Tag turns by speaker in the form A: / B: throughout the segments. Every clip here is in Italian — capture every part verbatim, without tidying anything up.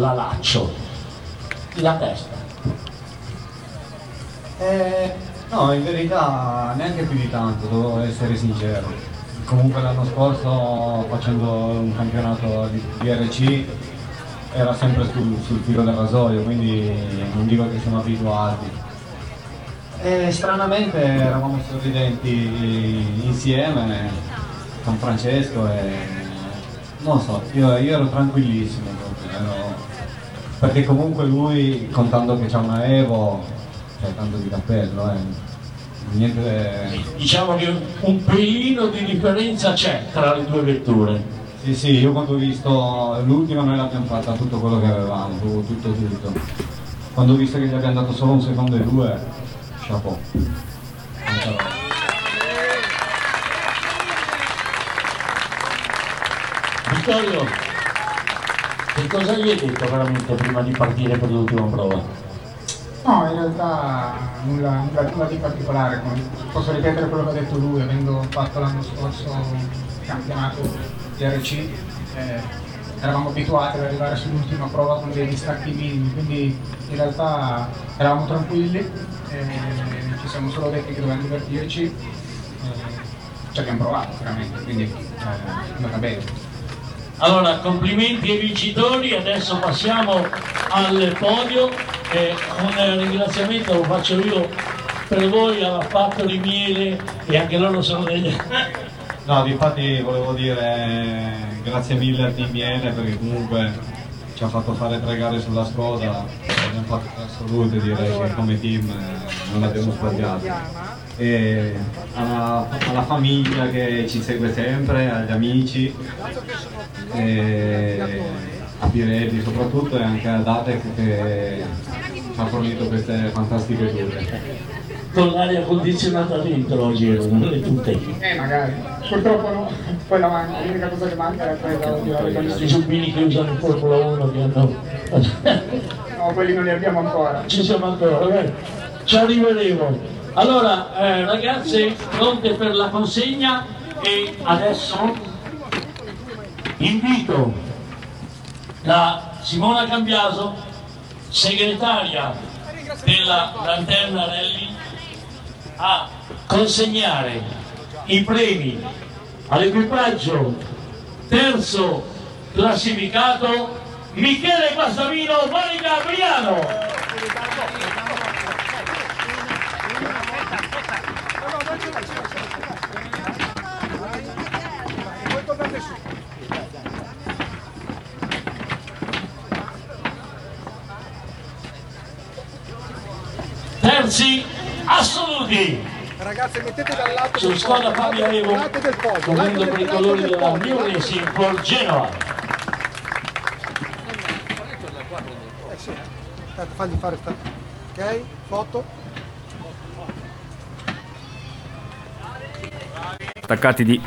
A: la Laccio. La testa.
B: Eh, no, in verità neanche più di tanto, devo essere sincero. Comunque l'anno scorso, facendo un campionato di D R C, era sempre sul, sul filo del rasoio, quindi non dico che siamo abituati. E stranamente eravamo sorridenti insieme con Francesco e non so, io, io ero tranquillissimo proprio, ero, perché comunque lui, contando che c'ha una Evo, c'è tanto di cappello, eh. Niente...
A: Diciamo che un pelino di differenza c'è tra le due vetture.
B: Sì, sì, io quando ho visto l'ultima noi l'abbiamo fatta tutto quello che avevamo, tutto tutto. Quando ho visto che gli abbiamo dato solo un secondo e due, chapeau.
A: Vittorio, che cosa gli hai detto veramente prima di partire per l'ultima prova?
C: No, in realtà nulla, nulla, nulla di particolare, posso ripetere quello che ha detto lui, avendo fatto l'anno scorso un campionato D R C, eh, eravamo abituati ad arrivare sull'ultima prova con dei distacchi minimi, quindi in realtà eravamo tranquilli, eh, ci siamo solo detti che dovevamo divertirci, eh, ci abbiamo provato veramente, quindi eh, è andata bene.
A: Allora, complimenti ai vincitori, adesso passiamo al podio e un ringraziamento lo faccio io per voi alla Factory Miele e anche loro sono degli...
B: No, infatti volevo dire grazie mille al team Miele perché comunque ci ha fatto fare tre gare sulla Skoda, abbiamo fatto tre assolute, direi che come team non l'abbiamo sbagliato. E alla, alla famiglia che ci segue sempre, agli amici, e a Pirelli soprattutto e anche ad Atec che ci ha fornito queste fantastiche tutte.
A: Con l'aria condizionata dentro oggi erano le tutte.
C: Eh magari, purtroppo no, poi la manca, l'unica cosa che manca è quella di tirare con
A: I giubbini che usano in Formula uno che hanno...
C: No, quelli non li abbiamo ancora.
A: Ci siamo ancora, beh, ci arriveremo. Allora, eh, ragazze, pronte per la consegna e adesso invito la Simona Cambiaso, segretaria della Lanterna Rally, a consegnare i premi all'equipaggio terzo classificato Michele Guastavino Monica Briano. Terzi assoluti.
D: Ragazzi, mettete dal lato
A: su squadra Fabio Evo, correndo per i colori della New Racing for Genoa.
D: Eh sì, fagli fare sta. Ok, foto.
E: Attaccati di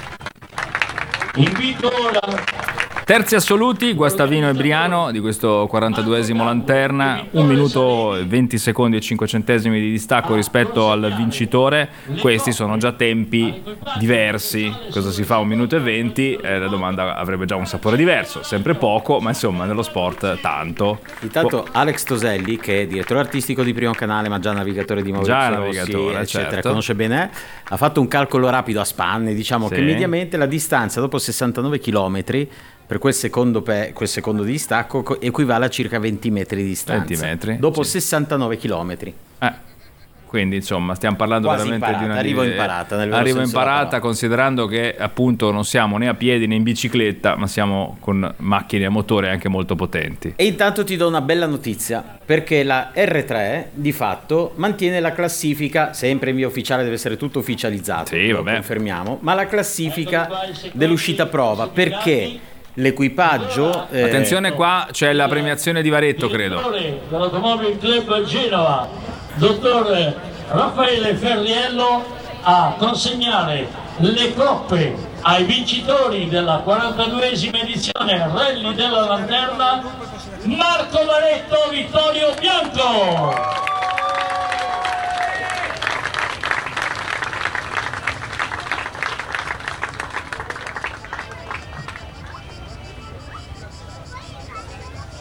A: Invito ora
E: terzi assoluti, Guastavino e Briano di questo quarantaduesimo Lanterna, un minuto e venti secondi e cinque centesimi di distacco rispetto al vincitore. Questi sono già tempi diversi. Cosa si fa un minuto e venti? Eh, la domanda avrebbe già un sapore diverso, sempre poco, ma insomma nello sport tanto.
F: Intanto Alex Toselli, che è direttore artistico di Primo Canale ma già navigatore di Maurizio
E: già
F: Rossi,
E: navigatore,
F: eccetera,
E: certo.
F: conosce bene, ha fatto un calcolo rapido a spanne, diciamo
E: sì.
F: che mediamente la distanza dopo sessantanove chilometri per quel secondo, pe- quel secondo di distacco co- equivale a circa venti metri di distanza.
E: venti metri,
F: dopo
E: sì.
F: sessantanove chilometri.
E: Eh. Quindi insomma stiamo parlando
F: Quasi
E: veramente
F: imparata,
E: di una
F: arrivo imparata, nel vero
E: arrivo
F: senso della
E: imparata
F: parola.
E: considerando che appunto non siamo né a piedi né in bicicletta, ma siamo con macchine a motore anche molto potenti.
F: E intanto ti do una bella notizia, perché la R tre di fatto mantiene la classifica, sempre in via ufficiale, deve essere tutto ufficializzato,
E: Sì,
F: lo
E: vabbè.
F: confermiamo, ma la classifica dell'uscita prova, perché l'equipaggio... eh,
E: Attenzione, qua c'è la premiazione di Varetto, credo.
A: direttore dell'Automobile Club Genova, dottor Raffaele Ferriello, a consegnare le coppe ai vincitori della quarantaduesima edizione Rally della Lanterna, Marco Varetto, Vittorio Bianco.